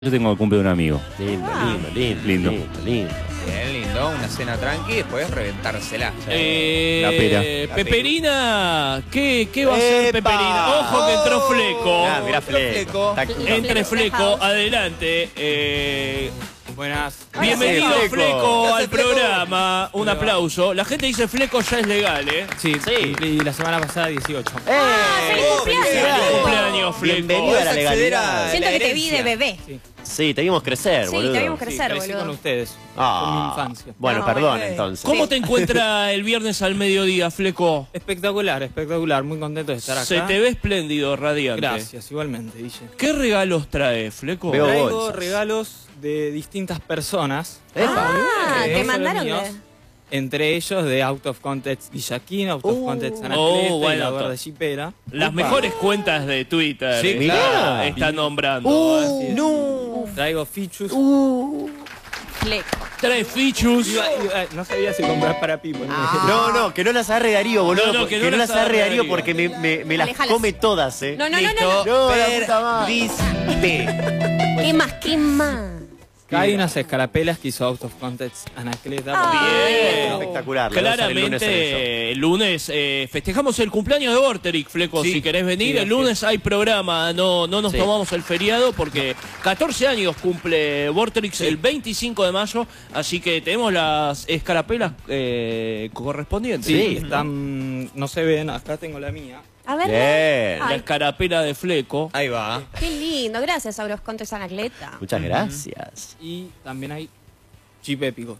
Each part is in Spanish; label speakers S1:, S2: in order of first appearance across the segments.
S1: Yo tengo que cumplir un amigo.
S2: Lindo.
S1: Lindo.
S2: Bien,
S3: lindo, una cena tranqui y después reventársela.
S1: La pera.
S3: Peperina,
S1: ¿qué va a hacer Peperina? Ojo que entró Fleco.
S2: Mirá Fleco.
S1: Entre Fleco, adelante.
S3: Buenas.
S1: Bienvenido
S2: Fleco.
S1: Fleco al
S3: Fleco.
S1: programa. Un aplauso. La gente dice Fleco ya es legal, ¿eh?
S3: Sí, cumplí la semana pasada 18.
S4: ¡Feliz cumpleaños!
S1: ¡Feliz cumpleaños, Fleco!
S2: Bienvenido a la legalidad.
S4: Siento que te vi de bebé.
S2: Sí, te vimos crecer,
S4: Sí,
S2: boludo.
S4: te vimos crecer,
S3: crecí
S4: boludo.
S3: con ustedes.
S2: Ah.
S3: Con mi infancia.
S2: Bueno,
S4: No,
S2: perdón,
S4: bueno.
S2: entonces.
S1: ¿Cómo te encuentra el viernes al mediodía, Fleco?
S3: Espectacular, espectacular. Muy contento de estar acá.
S1: Se te ve espléndido, radiante.
S3: Gracias, igualmente, Guille.
S1: ¿Qué regalos trae, Fleco?
S2: Veo
S3: Traigo
S2: bolsas.
S3: regalos de distintas personas.
S4: Ah,
S3: No
S4: te
S3: solo
S4: mandaron
S3: míos.
S4: de...
S3: Entre ellos de Out of Context Guillaquino, Out of Context Anacleta y
S1: bueno,
S3: la gorda Chipera.
S1: Las mejores cuentas de Twitter.
S3: Sí,
S1: está-
S3: claro.
S1: Está nombrando.
S2: No.
S3: Traigo fichus.
S4: Fleco.
S1: Trae fichus.
S3: No sabía si comprar para Pipo.
S2: No, que no las agarre Darío, boludo.
S1: No,
S2: que no las agarre Darío porque me las
S4: Aléjalas.
S2: come todas,
S4: No.
S2: No, la puta madre.
S4: ¿Qué más? ¿Qué más?
S3: Acá hay unas escarapelas que hizo Out of Context Anacleta.
S1: Bien.
S2: Espectacular. le voy a hacer el lunes en eso.
S1: Claramente, el lunes festejamos el cumpleaños de Vorterix, Fleco.
S3: Sí,
S1: Si querés venir,
S3: sí,
S1: el lunes hay programa. No nos
S2: Sí.
S1: tomamos el feriado porque 14 años cumple Vorterix el 25 de mayo. Así que tenemos las escarapelas correspondientes.
S3: Sí, están. No se ven, acá tengo la mía.
S4: A ver.
S2: Bien.
S1: La
S4: Ay,
S1: escarapela de Fleco.
S3: Ahí va.
S4: qué lindo. Gracias, Auros Contes Anacleta.
S2: Muchas gracias.
S3: Y también hay chip épico.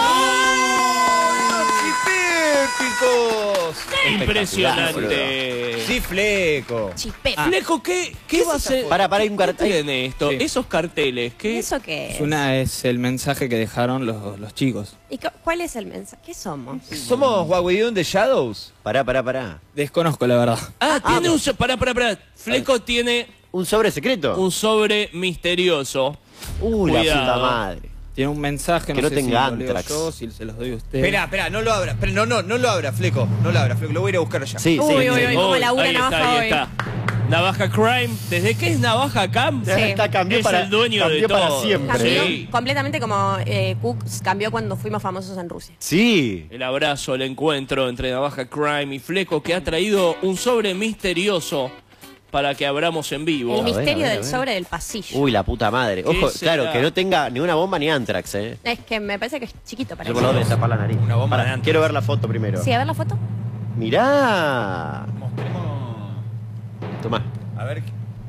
S5: ¡Chipépicos!
S1: Impresionante.
S5: Sí, Fleco.
S4: Chipé.
S1: Fleco, ¿qué va a hacer?
S2: Para, hay un
S1: ¿Qué
S2: cartel.
S1: tiene esto?
S3: Sí.
S1: Esos carteles, ¿qué?
S4: ¿Eso qué es?
S3: Una es el mensaje que dejaron los chicos.
S4: ¿Y cuál es el mensaje? ¿Qué somos?
S5: ¿Somos Huawei de Shadows?
S2: Pará.
S3: Desconozco, la verdad.
S1: Tiene un... Pará. Fleco tiene
S2: ¿Un sobre secreto?
S1: un sobre misterioso.
S2: Uy, la
S1: Cuidado.
S2: puta madre.
S3: Tiene un mensaje,
S2: Que
S3: no
S2: no
S3: sé
S2: tenga
S3: si lo leo
S2: Antrax.
S3: yo, si se los doy a ustedes.
S5: Espera, no lo abra. No lo abra, Fleco. No lo abra, Fleco. Lo voy a ir a buscar ya.
S2: Sí,
S4: Uy,
S2: sí.
S4: cómo labura
S1: ahí
S4: Navaja
S1: está, ahí
S4: hoy.
S1: está. Navaja Crime. ¿Desde qué es Navaja Camp?
S4: Sí.
S2: Está, cambió
S1: Es
S2: para,
S1: el dueño de
S2: cambió para
S1: todo.
S2: siempre.
S4: Cambió
S1: Sí.
S4: completamente como Cooks cambió cuando fuimos famosos en Rusia.
S2: Sí.
S1: El abrazo, el encuentro entre Navaja Crime y Fleco que ha traído un sobre misterioso para que abramos en vivo.
S4: El misterio
S2: a
S4: del
S2: ver.
S4: sobre del pasillo.
S2: Uy, la puta madre.
S1: ¿Qué
S2: Ojo,
S1: será?
S2: claro, que no tenga ni una bomba ni Antrax,
S4: Es que me parece que es chiquito para
S2: Yo por lo voy a tapar la nariz.
S5: Una bomba
S2: Pará,
S5: de Antrax.
S2: quiero ver la foto primero.
S4: Sí, a ver la foto.
S2: Mirá. Tomá.
S5: A ver.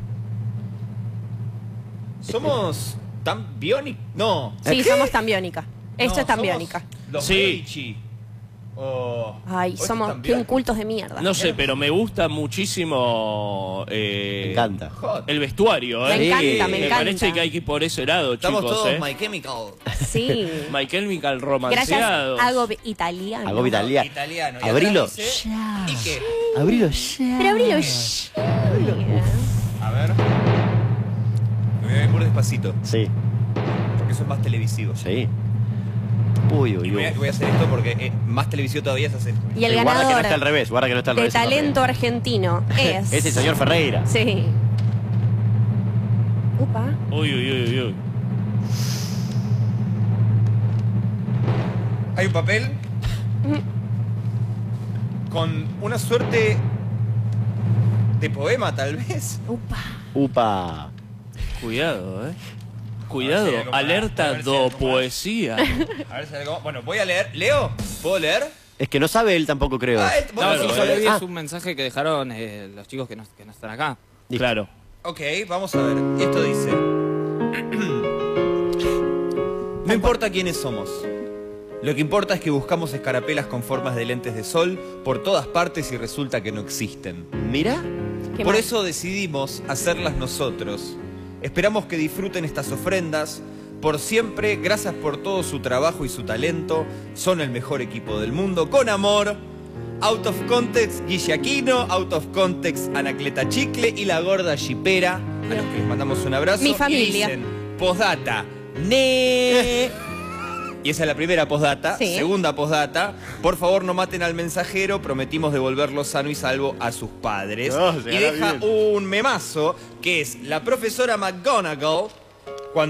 S5: ¿Somos tan biónicos? No.
S4: Sí, somos tan biónica. Esto
S5: No,
S4: es tan
S5: somos
S4: biónica.
S5: Los
S1: Sí.
S5: Medici.
S4: Ay, somos
S5: tan
S4: qué
S5: biónicos.
S4: incultos de mierda.
S1: No sé, pero me gusta muchísimo
S2: Me encanta.
S1: el vestuario.
S4: Me
S2: Sí.
S4: encanta, me
S1: Me
S4: encanta.
S1: parece que hay que ir por ese lado,
S5: Estamos
S1: chicos.
S5: todos My Chemical.
S4: Sí.
S1: My Chemical
S4: Gracias
S1: romanceados.
S4: a algo italiano.
S2: Algo italiano.
S5: Italiano. Y
S2: Abrilo.
S5: atrás dice- ¿Y qué?
S2: Abrilo ya.
S4: Pero abrilo ya.
S5: A ver. Me voy a ir muy despacito.
S2: Sí,
S5: Porque eso es más televisivo.
S2: sí. Uy.
S5: Y voy a hacer esto porque más televisivo todavía es hacer.
S4: Y el
S2: Guarda que no
S4: ganador
S2: está al revés, guarda que no está al
S4: de
S2: revés.
S4: talento argentino es...
S2: Es el señor Ferreira.
S4: Sí. Upa.
S1: Uy.
S5: Hay un papel con una suerte de poema, tal vez.
S4: Upa.
S2: Upa.
S1: Cuidado, Cuidado,
S5: A ver si hay algo más. A
S1: alerta
S5: ver si hay
S1: do
S5: algo más.
S1: poesía.
S5: A ver si hay algo. Bueno, voy a leer. ¿Leo? ¿Puedo leer?
S2: Es que no sabe él tampoco, creo.
S5: Bueno,
S1: Claro,
S5: sí,
S3: Yo
S5: yo
S3: le vi
S5: leo.
S3: es un mensaje que dejaron los chicos que no están acá.
S1: Claro.
S5: Ok, vamos a ver. Esto dice: No importa quiénes somos. Lo que importa es que buscamos escarapelas con formas de lentes de sol por todas partes y resulta que no existen.
S2: Mira.
S4: ¿Qué
S5: Por
S4: más?
S5: eso decidimos hacerlas nosotros. Esperamos que disfruten estas ofrendas. Por siempre, gracias por todo su trabajo y su talento. Son el mejor equipo del mundo. Con amor, Out of Context Guillaquino, Out of Context Anacleta Chicle y la gorda Chipera, a los que les mandamos un abrazo.
S4: Mi familia.
S5: Y dicen, postdata, ne... Y esa es la primera postdata.
S4: Sí.
S5: Segunda postdata, por favor no maten al mensajero, prometimos devolverlo sano y salvo a sus padres.
S2: No,
S5: y
S2: llegará
S5: deja
S2: bien.
S5: un memazo que es la profesora McGonagall